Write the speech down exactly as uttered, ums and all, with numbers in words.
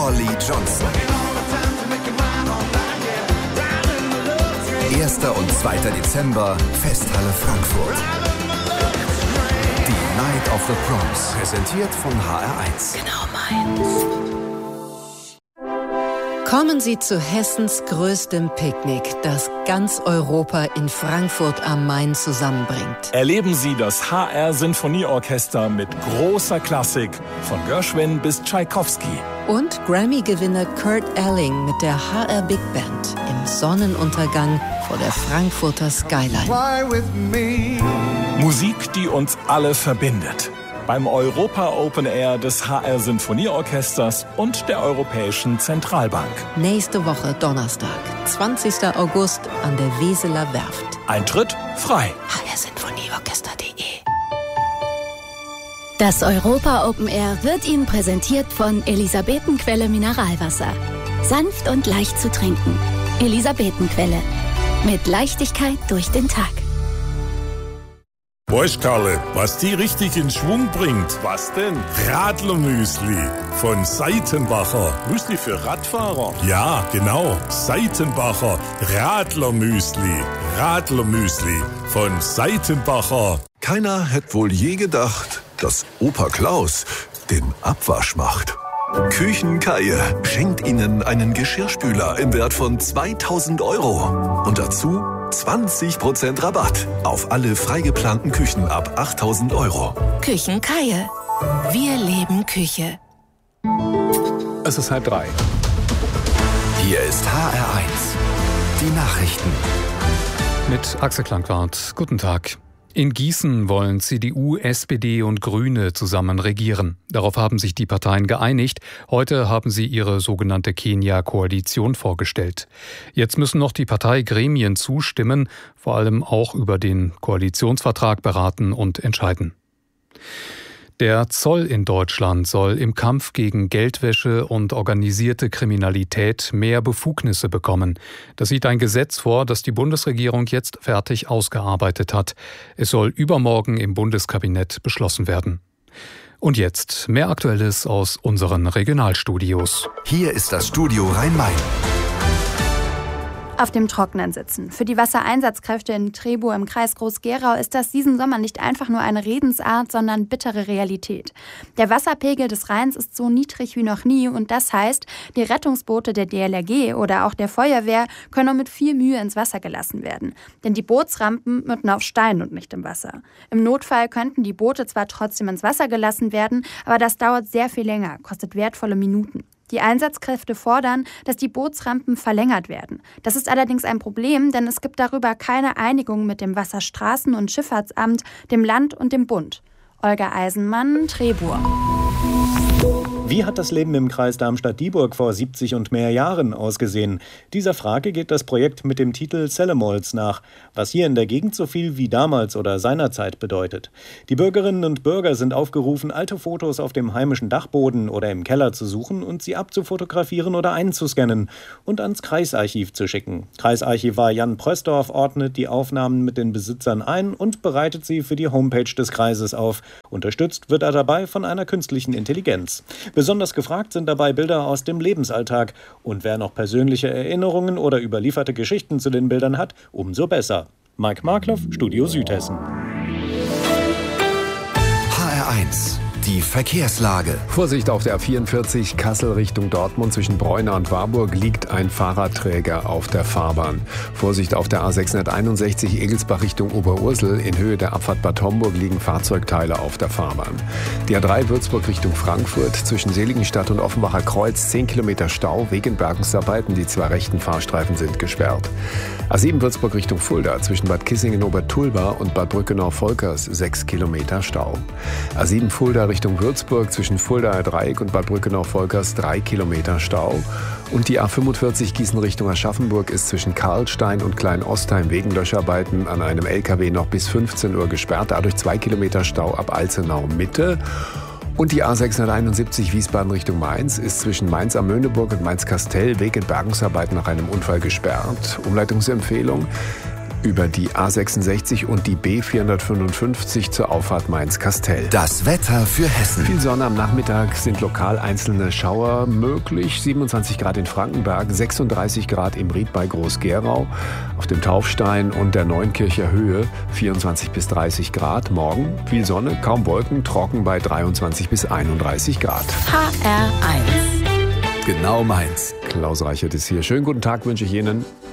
Holly Johnson. erster und zweiter Dezember, Festhalle Frankfurt. Die Night of the Proms, präsentiert von H R eins. Genau meins. Kommen Sie zu Hessens größtem Picknick, das ganz Europa in Frankfurt am Main zusammenbringt. Erleben Sie das H R-Sinfonieorchester mit großer Klassik, von Gershwin bis Tschaikowski. Und Grammy-Gewinner Kurt Elling mit der H R Big Band im Sonnenuntergang vor der Frankfurter Skyline. Musik, die uns alle verbindet. Beim Europa Open Air des H R-Sinfonieorchesters und der Europäischen Zentralbank. Nächste Woche Donnerstag, zwanzigster August an der Weseler Werft. Eintritt frei. h r sinfonieorchester punkt de. Das Europa Open Air wird Ihnen präsentiert von Elisabetenquelle Mineralwasser. Sanft und leicht zu trinken. Elisabetenquelle. Mit Leichtigkeit durch den Tag. Weißt Karle, was die richtig in Schwung bringt? Was denn? Radlermüsli von Seitenbacher. Müsli für Radfahrer? Ja, genau. Seitenbacher Radlermüsli. Radlermüsli von Seitenbacher. Keiner hätte wohl je gedacht, dass Opa Klaus den Abwasch macht. Küchenkeier schenkt Ihnen einen Geschirrspüler im Wert von zweitausend Euro. Und dazu zwanzig Prozent Rabatt auf alle freigeplanten Küchen ab achttausend Euro. Küchenkeier. Wir leben Küche. Es ist halb drei. Hier ist H R eins. Die Nachrichten. Mit Axel Klangwart. Guten Tag. In Gießen wollen C D U, S P D und Grüne zusammen regieren. Darauf haben sich die Parteien geeinigt. Heute haben sie ihre sogenannte Kenia-Koalition vorgestellt. Jetzt müssen noch die Parteigremien zustimmen, vor allem auch über den Koalitionsvertrag beraten und entscheiden. Der Zoll in Deutschland soll im Kampf gegen Geldwäsche und organisierte Kriminalität mehr Befugnisse bekommen. Das sieht ein Gesetz vor, das die Bundesregierung jetzt fertig ausgearbeitet hat. Es soll übermorgen im Bundeskabinett beschlossen werden. Und jetzt mehr Aktuelles aus unseren Regionalstudios. Hier ist das Studio Rhein-Main. Auf dem Trockenen sitzen. Für die Wassereinsatzkräfte in Trebur im Kreis Groß-Gerau ist das diesen Sommer nicht einfach nur eine Redensart, sondern bittere Realität. Der Wasserpegel des Rheins ist so niedrig wie noch nie und das heißt, die Rettungsboote der D L R G oder auch der Feuerwehr können nur mit viel Mühe ins Wasser gelassen werden. Denn die Bootsrampen münden auf Stein und nicht im Wasser. Im Notfall könnten die Boote zwar trotzdem ins Wasser gelassen werden, aber das dauert sehr viel länger, kostet wertvolle Minuten. Die Einsatzkräfte fordern, dass die Bootsrampen verlängert werden. Das ist allerdings ein Problem, denn es gibt darüber keine Einigung mit dem Wasserstraßen- und Schifffahrtsamt, dem Land und dem Bund. Olga Eisenmann, Trebur. Wie hat das Leben im Kreis Darmstadt-Dieburg vor siebzig und mehr Jahren ausgesehen? Dieser Frage geht das Projekt mit dem Titel Zellemolz nach, was hier in der Gegend so viel wie damals oder seinerzeit bedeutet. Die Bürgerinnen und Bürger sind aufgerufen, alte Fotos auf dem heimischen Dachboden oder im Keller zu suchen und sie abzufotografieren oder einzuscannen und ans Kreisarchiv zu schicken. Kreisarchivar Jan Prösdorf ordnet die Aufnahmen mit den Besitzern ein und bereitet sie für die Homepage des Kreises auf. Unterstützt wird er dabei von einer künstlichen Intelligenz. Besonders gefragt sind dabei Bilder aus dem Lebensalltag. Und wer noch persönliche Erinnerungen oder überlieferte Geschichten zu den Bildern hat, umso besser. Mike Markloff, Studio Südhessen. H R eins. Die Verkehrslage. Vorsicht auf der A vierundvierzig Kassel Richtung Dortmund zwischen Breuna und Warburg liegt ein Fahrradträger auf der Fahrbahn. Vorsicht auf der A sechshunderteinundsechzig Egelsbach Richtung Oberursel. In Höhe der Abfahrt Bad Homburg liegen Fahrzeugteile auf der Fahrbahn. Die A drei Würzburg Richtung Frankfurt zwischen Seligenstadt und Offenbacher Kreuz zehn Kilometer Stau wegen Bergungsarbeiten. Die zwei rechten Fahrstreifen sind gesperrt. A sieben Würzburg Richtung Fulda zwischen Bad Kissingen-Obertulba und Bad Brückenau-Volkers sechs Kilometer Stau. A sieben Fulda Richtung Würzburg zwischen Fuldaer Dreieck und Bad Brückenau-Volkers drei Kilometer Stau. Und die A fünfundvierzig Gießen Richtung Aschaffenburg ist zwischen Karlstein und Klein-Ostheim wegen Löscharbeiten an einem L K W noch bis fünfzehn Uhr gesperrt. Dadurch zwei Kilometer Stau ab Alzenau Mitte. Und die A sechshunderteinundsiebzig Wiesbaden Richtung Mainz ist zwischen Mainz am Möhneburg und Mainz-Kastell wegen Bergungsarbeiten nach einem Unfall gesperrt. Umleitungsempfehlung: über die A sechsundsechzig und die B vierhundertfünfundfünfzig zur Auffahrt Mainz-Kastell. Das Wetter für Hessen. Viel Sonne am Nachmittag, sind lokal einzelne Schauer möglich. siebenundzwanzig Grad in Frankenberg, sechsunddreißig Grad im Ried bei Groß-Gerau. Auf dem Taufstein und der Neunkircher Höhe vierundzwanzig bis dreißig Grad. Morgen viel Sonne, kaum Wolken, trocken bei dreiundzwanzig bis einunddreißig Grad. H R eins. Genau meins. Klaus Reichert ist hier. Schönen guten Tag wünsche ich Ihnen.